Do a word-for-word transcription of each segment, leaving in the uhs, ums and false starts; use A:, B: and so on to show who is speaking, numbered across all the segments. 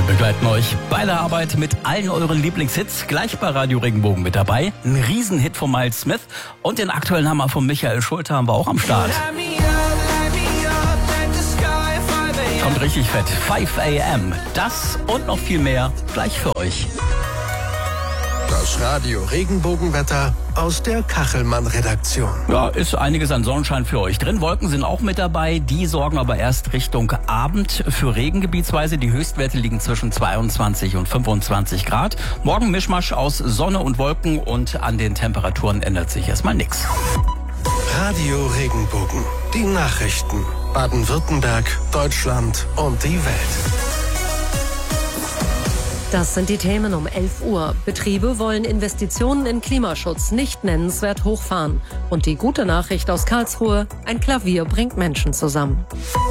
A: begleiten euch bei der Arbeit mit allen euren Lieblingshits. Gleich bei Radio Regenbogen mit dabei. Ein Riesenhit von Miles Smith und den aktuellen Hammer von Michael Schulte haben wir auch am Start. Kommt richtig fett. fünf a m. Das und noch viel mehr gleich für euch.
B: Das Radio Regenbogenwetter aus der Kachelmann-Redaktion.
A: Ja, ist einiges an Sonnenschein für euch drin. Wolken sind auch mit dabei. Die sorgen aber erst Richtung Abend für Regen gebietsweise. Die Höchstwerte liegen zwischen zweiundzwanzig und fünfundzwanzig Grad. Morgen Mischmasch aus Sonne und Wolken und an den Temperaturen ändert sich erstmal nichts.
B: Radio Regenbogen. Die Nachrichten. Baden-Württemberg, Deutschland und die Welt.
C: Das sind die Themen um elf Uhr. Betriebe wollen Investitionen in Klimaschutz nicht nennenswert hochfahren. Und die gute Nachricht aus Karlsruhe, ein Klavier bringt Menschen zusammen.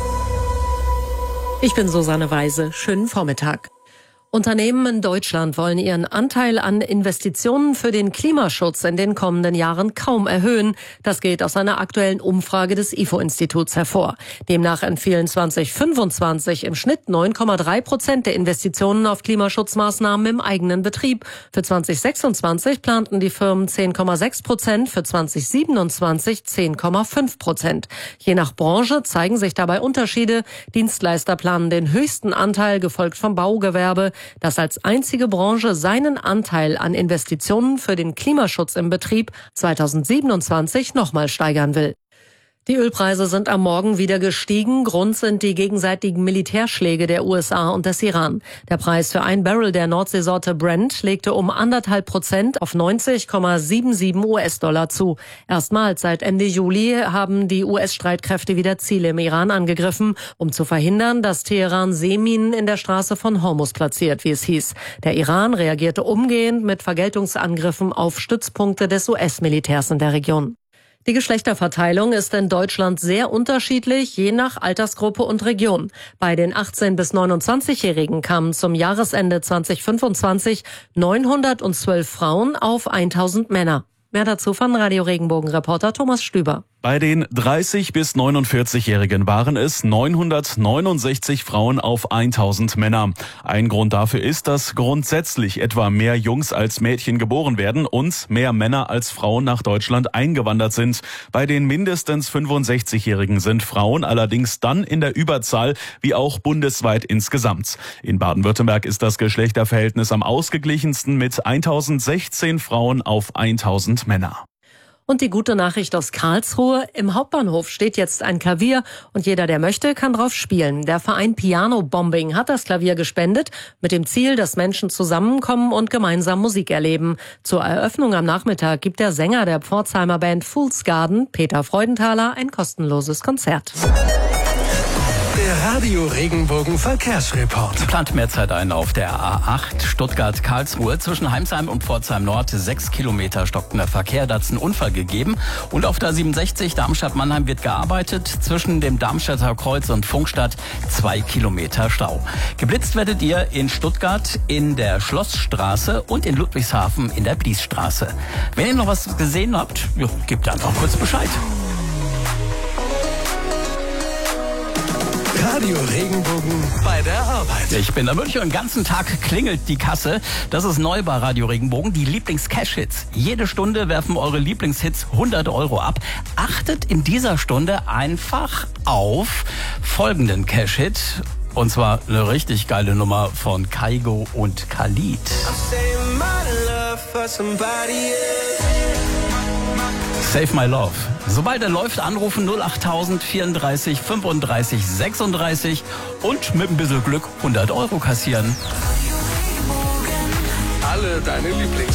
C: Ich bin Susanne Weise. Schönen Vormittag. Unternehmen in Deutschland wollen ihren Anteil an Investitionen für den Klimaschutz in den kommenden Jahren kaum erhöhen. Das geht aus einer aktuellen Umfrage des I F O-Instituts hervor. Demnach entfielen zwanzig fünfundzwanzig im Schnitt neun Komma drei Prozent der Investitionen auf Klimaschutzmaßnahmen im eigenen Betrieb. Für zwanzig sechsundzwanzig planten die Firmen zehn Komma sechs Prozent, für zwanzig siebenundzwanzig zehn Komma fünf Prozent. Je nach Branche zeigen sich dabei Unterschiede. Dienstleister planen den höchsten Anteil, gefolgt vom Baugewerbe, das als einzige Branche seinen Anteil an Investitionen für den Klimaschutz im Betrieb zweitausendsiebenundzwanzig nochmal steigern will. Die Ölpreise sind am Morgen wieder gestiegen. Grund sind die gegenseitigen Militärschläge der U S A und des Iran. Der Preis für ein Barrel der Nordseesorte Brent legte um anderthalb Prozent auf neunzig Komma siebenundsiebzig U S-Dollar zu. Erstmals seit Ende Juli haben die U S-Streitkräfte wieder Ziele im Iran angegriffen, um zu verhindern, dass Teheran Seeminen in der Straße von Hormuz platziert, wie es hieß. Der Iran reagierte umgehend mit Vergeltungsangriffen auf Stützpunkte des U S-Militärs in der Region. Die Geschlechterverteilung ist in Deutschland sehr unterschiedlich, je nach Altersgruppe und Region. Bei den achtzehn- bis neunundzwanzigjährigen kamen zum Jahresende zwanzig fünfundzwanzig neunhundertzwölf Frauen auf tausend Männer. Mehr dazu von Radio Regenbogen-Reporter Thomas Stüber.
D: Bei den dreißig- bis neunundvierzigjährigen waren es neunhundertneunundsechzig Frauen auf tausend Männer. Ein Grund dafür ist, dass grundsätzlich etwa mehr Jungs als Mädchen geboren werden und mehr Männer als Frauen nach Deutschland eingewandert sind. Bei den mindestens fünfundsechzigjährigen sind Frauen allerdings dann in der Überzahl, wie auch bundesweit insgesamt. In Baden-Württemberg ist das Geschlechterverhältnis am ausgeglichensten mit tausendsechzehn Frauen auf tausend Männer.
C: Und die gute Nachricht aus Karlsruhe: Im Hauptbahnhof steht jetzt ein Klavier und jeder, der möchte, kann drauf spielen. Der Verein Piano Bombing hat das Klavier gespendet mit dem Ziel, dass Menschen zusammenkommen und gemeinsam Musik erleben. Zur Eröffnung am Nachmittag gibt der Sänger der Pforzheimer Band Fool's Garden, Peter Freudenthaler, ein kostenloses Konzert.
B: Der Radio Regenbogen Verkehrsreport.
A: Plant mehr Zeit ein auf der A acht Stuttgart-Karlsruhe. Zwischen Heimsheim und Pforzheim Nord sechs Kilometer stockender Verkehr. Da hat es einen Unfall gegeben. Und auf der siebenundsechzig Darmstadt-Mannheim wird gearbeitet. Zwischen dem Darmstädter Kreuz und Funkstadt zwei Kilometer Stau. Geblitzt werdet ihr in Stuttgart in der Schlossstraße und in Ludwigshafen in der Bliesstraße. Wenn ihr noch was gesehen habt, jo, gebt einfach kurz Bescheid.
B: Radio Regenbogen bei der Arbeit.
A: Ich bin der München und den ganzen Tag klingelt die Kasse. Das ist neu bei Radio Regenbogen, die Lieblings-Cash-Hits. Jede Stunde werfen eure Lieblingshits hundert Euro ab. Achtet in dieser Stunde einfach auf folgenden Cash-Hit. Und zwar eine richtig geile Nummer von Kaigo und Khalid. Save My Love. Sobald er läuft, anrufen null achttausend vierunddreißig fünfunddreißig sechsunddreißig und mit ein bisschen Glück hundert Euro kassieren.
B: Alle deine Lieblings